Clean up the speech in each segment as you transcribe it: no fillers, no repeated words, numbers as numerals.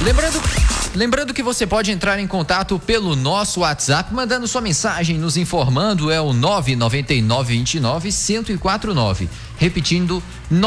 Lembrando que você pode entrar em contato pelo nosso WhatsApp, mandando sua mensagem, nos informando, é o 99929-1049. Repetindo,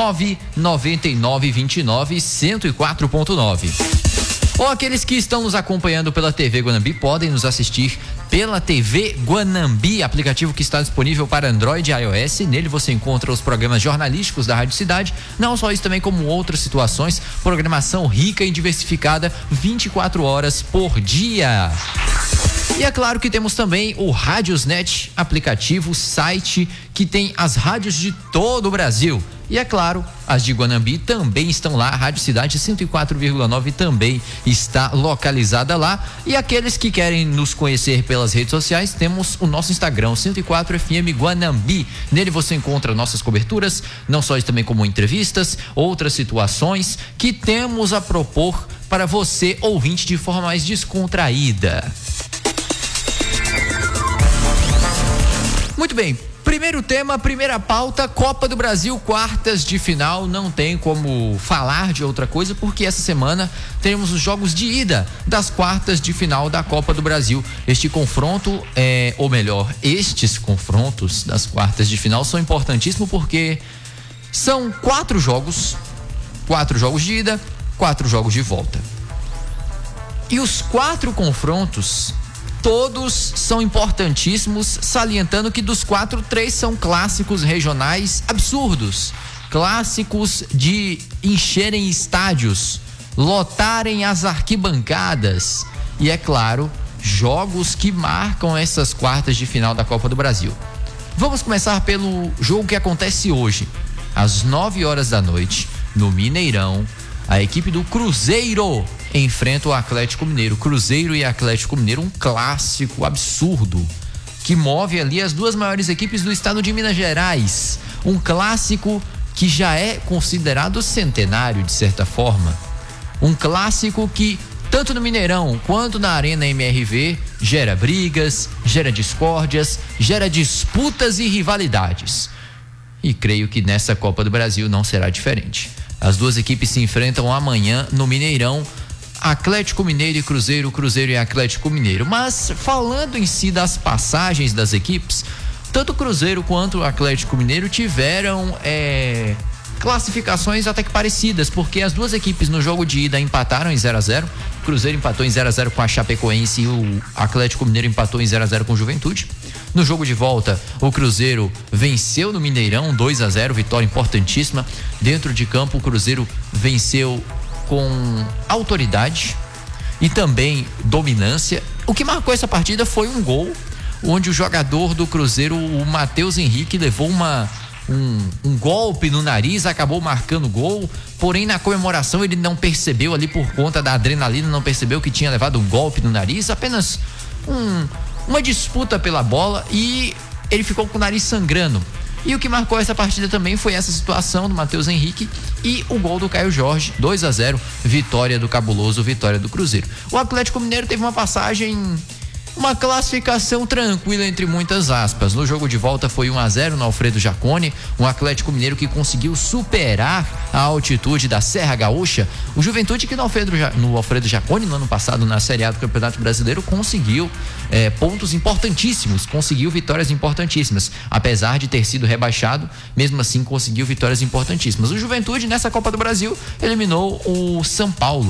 99929-1004.9. Ou aqueles que estão nos acompanhando pela TV Guanambi podem nos assistir pela TV Guanambi, aplicativo que está disponível para Android e iOS. Nele você encontra os programas jornalísticos da Rádio Cidade, não só isso, também como outras situações, programação rica e diversificada 24 horas por dia. E é claro que temos também o Rádiosnet, aplicativo, site que tem as rádios de todo o Brasil. E é claro, as de Guanambi também estão lá, a Rádio Cidade 104,9 também está localizada lá. E aqueles que querem nos conhecer pelas redes sociais, temos o nosso Instagram, 104FM Guanambi. Nele você encontra nossas coberturas, não só isso, também como entrevistas, outras situações que temos a propor para você, ouvinte, de forma mais descontraída. Muito bem. Primeiro tema, primeira pauta, Copa do Brasil, quartas de final. Não tem como falar de outra coisa, porque essa semana teremos os jogos de ida das quartas de final da Copa do Brasil. Este confronto, estes confrontos das quartas de final são importantíssimos porque são 4 jogos de ida, 4 jogos de volta. E os 4 confrontos, todos são importantíssimos, salientando que dos 4, 3 são clássicos regionais absurdos. Clássicos de encherem estádios, lotarem as arquibancadas. E é claro, jogos que marcam essas quartas de final da Copa do Brasil. Vamos começar pelo jogo que acontece hoje, às 9 horas da noite, no Mineirão. A equipe do Cruzeiro enfrenta o Atlético Mineiro. Cruzeiro e Atlético Mineiro, um clássico absurdo que move ali as duas maiores equipes do estado de Minas Gerais. Um clássico que já é considerado centenário, de certa forma. Um clássico que, tanto no Mineirão quanto na Arena MRV, gera brigas, gera discórdias, gera disputas e rivalidades. E creio que nessa Copa do Brasil não será diferente. As duas equipes se enfrentam amanhã no Mineirão, Atlético Mineiro e Cruzeiro, Cruzeiro e Atlético Mineiro. Mas falando em si das passagens das equipes, tanto o Cruzeiro quanto o Atlético Mineiro tiveram classificações até que parecidas, porque as duas equipes no jogo de ida empataram em 0-0. O Cruzeiro empatou em 0-0 com a Chapecoense e o Atlético Mineiro empatou em 0-0 com o Juventude. No jogo de volta, o Cruzeiro venceu no Mineirão 2-0, vitória importantíssima. Dentro de campo, o Cruzeiro venceu com autoridade e também dominância. O que marcou essa partida foi um gol, onde o jogador do Cruzeiro, o Matheus Henrique, levou um golpe no nariz, acabou marcando gol, porém na comemoração ele não percebeu, ali por conta da adrenalina, não percebeu que tinha levado um golpe no nariz, apenas uma disputa pela bola, e ele ficou com o nariz sangrando. E o que marcou essa partida também foi essa situação do Matheus Henrique e o gol do Caio Jorge, 2-0, vitória do Cabuloso, vitória do Cruzeiro. O Atlético Mineiro teve uma classificação tranquila, entre muitas aspas. No jogo de volta foi 1-0 no Alfredo Jaconi, um Atlético Mineiro que conseguiu superar a altitude da Serra Gaúcha. O Juventude, que no Alfredo Jaconi, no ano passado, na Série A do Campeonato Brasileiro, conseguiu pontos importantíssimos, conseguiu vitórias importantíssimas. Apesar de ter sido rebaixado, mesmo assim conseguiu vitórias importantíssimas. O Juventude, nessa Copa do Brasil, eliminou o São Paulo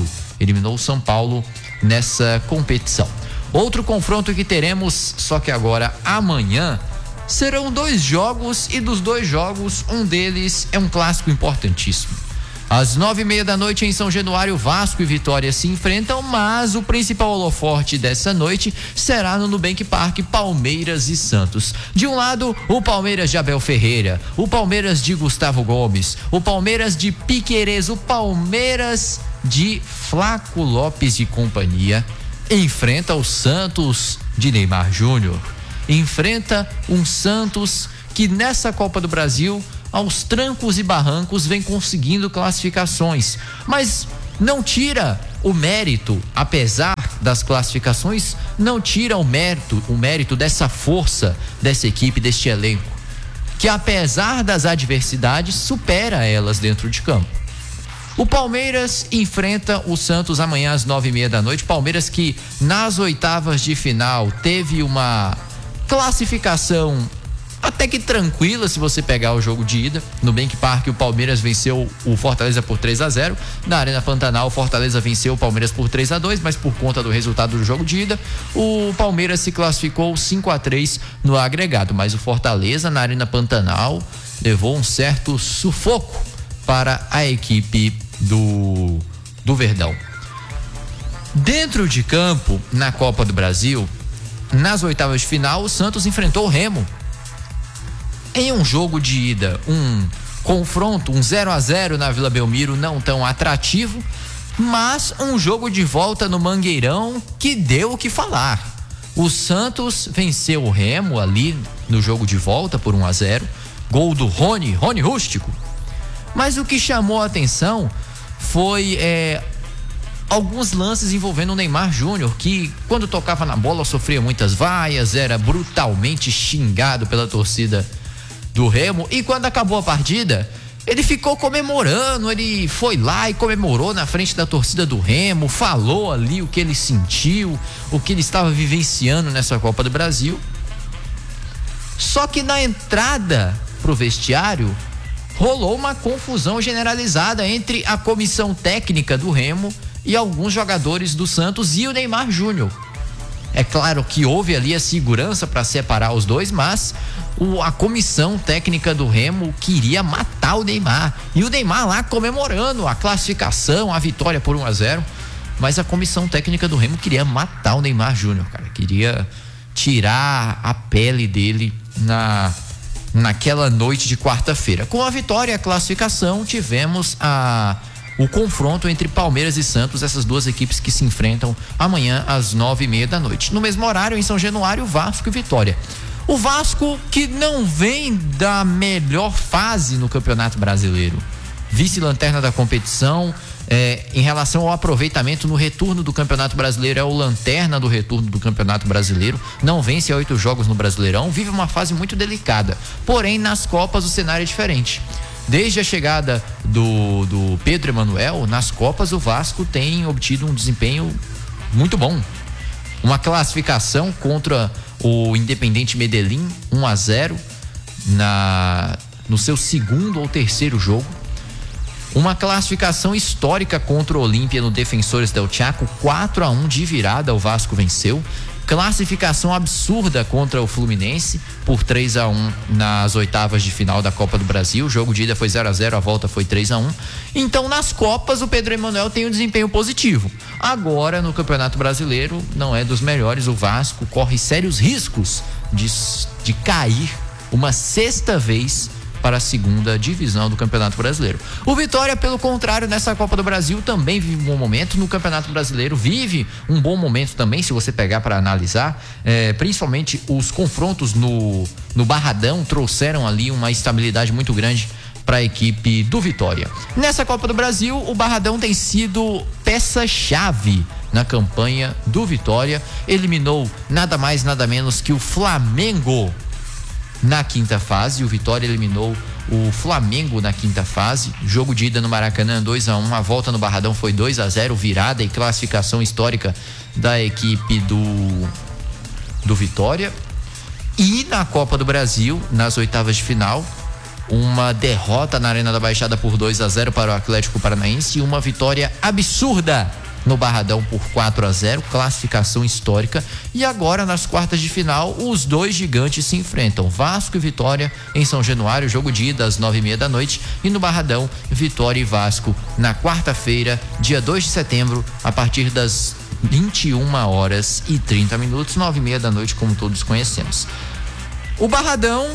nessa competição. Outro confronto que teremos, só que agora amanhã, serão 2 jogos, e dos 2 jogos, um deles é um clássico importantíssimo. Às 9:30 da noite em São Januário, Vasco e Vitória se enfrentam, mas o principal holofote dessa noite será no Nubank Park, Palmeiras e Santos. De um lado, o Palmeiras de Abel Ferreira, o Palmeiras de Gustavo Gomes, o Palmeiras de Piquerez, o Palmeiras de Flaco Lopes e companhia. Enfrenta o Santos de Neymar Júnior. Enfrenta um Santos que nessa Copa do Brasil, aos trancos e barrancos, vem conseguindo classificações, mas não tira o mérito, apesar das classificações, não tira o mérito dessa força dessa equipe, deste elenco, que apesar das adversidades supera elas dentro de campo. O Palmeiras enfrenta o Santos amanhã às 9h30 da noite. Palmeiras que nas oitavas de final teve uma classificação até que tranquila se você pegar o jogo de ida. No Bank Park, o Palmeiras venceu o Fortaleza por 3-0. Na Arena Pantanal, o Fortaleza venceu o Palmeiras por 3-2, mas por conta do resultado do jogo de ida, o Palmeiras se classificou 5-3 no agregado. Mas o Fortaleza, na Arena Pantanal, levou um certo sufoco para a equipe do Verdão. Dentro de campo, na Copa do Brasil, nas oitavas de final, o Santos enfrentou o Remo. Em um jogo de ida, um confronto, um 0-0 na Vila Belmiro, não tão atrativo, mas um jogo de volta no Mangueirão que deu o que falar. O Santos venceu o Remo ali no jogo de volta por 1-0, gol do Rony Rústico. Mas o que chamou a atenção foi alguns lances envolvendo o Neymar Júnior, que quando tocava na bola sofria muitas vaias, era brutalmente xingado pela torcida do Remo, e quando acabou a partida, ele ficou comemorando, ele foi lá e comemorou na frente da torcida do Remo, falou ali o que ele sentiu, o que ele estava vivenciando nessa Copa do Brasil. Só que na entrada pro vestiário, rolou uma confusão generalizada entre a comissão técnica do Remo e alguns jogadores do Santos e o Neymar Júnior. É claro que houve ali a segurança para separar os dois, mas a comissão técnica do Remo queria matar o Neymar. E o Neymar lá comemorando a classificação, a vitória por 1-0. Mas a comissão técnica do Remo queria matar o Neymar Júnior, cara. Queria tirar a pele dele naquela noite de quarta-feira. Com a vitória e a classificação, tivemos o confronto entre Palmeiras e Santos, essas duas equipes que se enfrentam amanhã às 9h30 da noite. No mesmo horário, em São Januário, Vasco e Vitória. O Vasco que não vem da melhor fase no Campeonato Brasileiro. Vice-lanterna da competição, em relação ao aproveitamento no retorno do Campeonato Brasileiro, é o lanterna do retorno do Campeonato Brasileiro, não vence 8 jogos no Brasileirão, vive uma fase muito delicada. Porém, nas Copas o cenário é diferente. Desde a chegada do Pedro Emanuel, nas Copas o Vasco tem obtido um desempenho muito bom. Uma classificação contra o Independiente Medellín, 1-0 no seu segundo ou terceiro jogo. Uma classificação histórica contra o Olímpia no Defensores del Chaco, 4-1 de virada, o Vasco venceu. Classificação absurda contra o Fluminense por 3-1 nas oitavas de final da Copa do Brasil. O jogo de ida foi 0-0, a volta foi 3-1. Então, nas Copas, o Pedro Emanuel tem um desempenho positivo. Agora, no Campeonato Brasileiro, não é dos melhores. O Vasco corre sérios riscos de cair uma sexta vez para a segunda divisão do Campeonato Brasileiro. O Vitória, pelo contrário, nessa Copa do Brasil também vive um bom momento. No Campeonato Brasileiro vive um bom momento também, se você pegar para analisar. Principalmente os confrontos no Barradão trouxeram ali uma estabilidade muito grande para a equipe do Vitória. Nessa Copa do Brasil, o Barradão tem sido peça-chave na campanha do Vitória. Eliminou nada mais, nada menos que o Flamengo na quinta fase. O Vitória eliminou o Flamengo na quinta fase. Jogo de ida no Maracanã, 2-1. A volta no Barradão foi 2-0, virada e classificação histórica da equipe do Vitória. E na Copa do Brasil, nas oitavas de final, uma derrota na Arena da Baixada por 2-0 para o Atlético Paranaense e uma vitória absurda no Barradão por 4-0, classificação histórica. E agora, nas quartas de final, os dois gigantes se enfrentam, Vasco e Vitória em São Januário, jogo de ida às 9h30 da noite, e no Barradão, Vitória e Vasco na quarta-feira, dia 2 de setembro, a partir das 21h30, 9h30 da noite, como todos conhecemos. O Barradão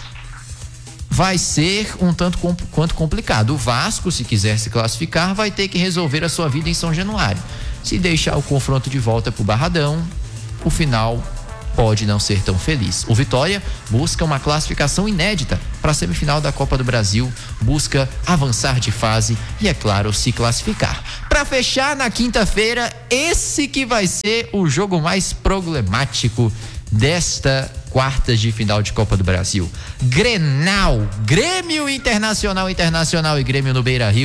vai ser um tanto quanto complicado. O Vasco, se quiser se classificar, vai ter que resolver a sua vida em São Januário. Se deixar o confronto de volta pro Barradão, o final pode não ser tão feliz. O Vitória busca uma classificação inédita para a semifinal da Copa do Brasil, busca avançar de fase e, é claro, se classificar. Para fechar, na quinta-feira, esse que vai ser o jogo mais problemático desta quartas de final de Copa do Brasil. Grenal, Grêmio Internacional e Grêmio no Beira-Rio,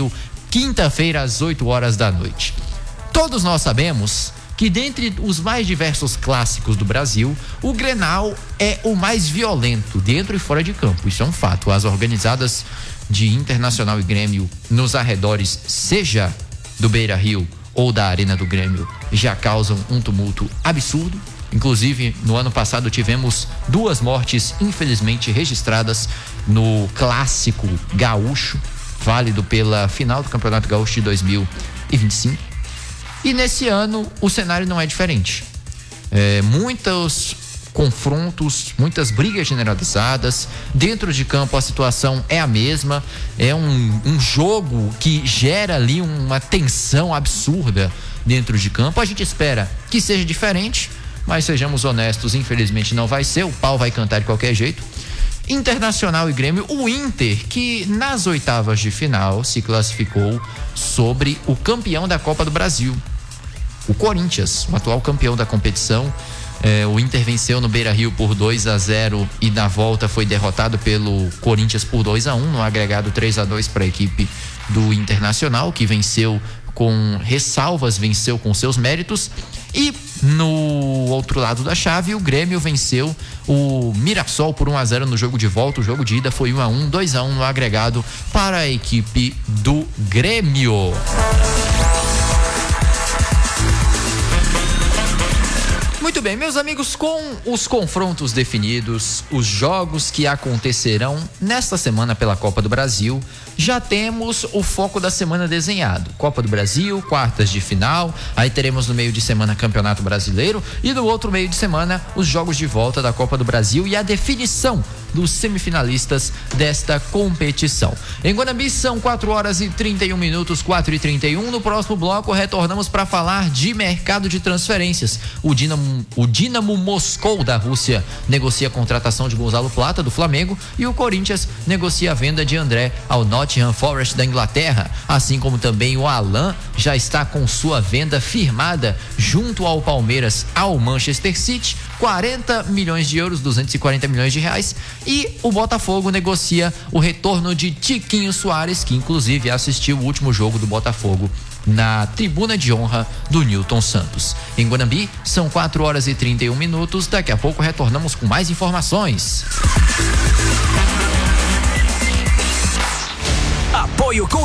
quinta-feira às 8 horas da noite. Todos nós sabemos que dentre os mais diversos clássicos do Brasil, o Grenal é o mais violento dentro e fora de campo. Isso é um fato. As organizadas de Internacional e Grêmio nos arredores, seja do Beira-Rio ou da Arena do Grêmio, já causam um tumulto absurdo. Inclusive, no ano passado tivemos 2 mortes, infelizmente, registradas no clássico gaúcho, válido pela final do Campeonato Gaúcho de 2025. E nesse ano o cenário não é diferente. Muitos confrontos, muitas brigas generalizadas. Dentro de campo a situação é a mesma. É um jogo que gera ali uma tensão absurda dentro de campo. A gente espera que seja diferente, mas sejamos honestos, infelizmente não vai ser. O pau vai cantar de qualquer jeito. Internacional e Grêmio, o Inter, que nas oitavas de final se classificou sobre o campeão da Copa do Brasil, o Corinthians, o atual campeão da competição. O Inter venceu no Beira-Rio por 2-0 e na volta foi derrotado pelo Corinthians por 2-1, no agregado 3-2 para a equipe do Internacional, que venceu com ressalvas, venceu com seus méritos. E no outro lado da chave, o Grêmio venceu o Mirassol por 1-0 no jogo de volta. O jogo de ida foi 1-1, 2-1 no agregado para a equipe do Grêmio. Muito bem, meus amigos, com os confrontos definidos, os jogos que acontecerão nesta semana pela Copa do Brasil, já temos o foco da semana desenhado. Copa do Brasil, quartas de final, aí teremos no meio de semana Campeonato Brasileiro e no outro meio de semana os jogos de volta da Copa do Brasil e a definição dos semifinalistas desta competição. Em Guanambi são 4 horas e 31 minutos, 4h31. No próximo bloco retornamos para falar de mercado de transferências. O Dinamo Moscou da Rússia negocia a contratação de Gonzalo Plata do Flamengo e o Corinthians negocia a venda de André ao Nottingham Forest da Inglaterra, assim como também o Alan já está com sua venda firmada junto ao Palmeiras ao Manchester City, 40 milhões de euros, 240 milhões de reais. E o Botafogo negocia o retorno de Tiquinho Soares, que inclusive assistiu o último jogo do Botafogo na tribuna de honra do Newton Santos. Em Guanambi são 4 horas e 31 minutos. Daqui a pouco retornamos com mais informações. Apoio